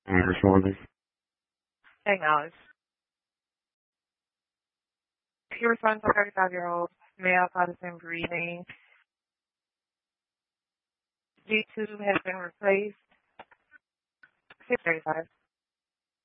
Responding. Acknowledge. Your response to 35-year-old male Protestant breathing. G2 has been replaced. 635.